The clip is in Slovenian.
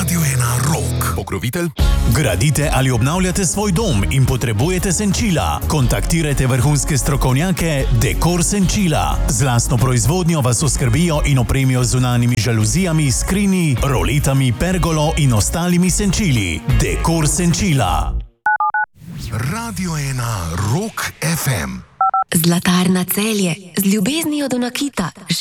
Radio 1 Rock. Pokrovitelj. Gradite ali obnavljate svoj dom in potrebujete senčila? Kontaktirajte vrhunske strokovnjake Dekor Senčila. Z lastno proizvodnjo vas oskrbijo in opremijo z zunanjimi žaluzijami, skrini, roletami, pergolo in ostalimi senčili. Dekor Senčila. Radio 1 Rock FM. Zlatarna Celje, z ljubeznijo do nakita.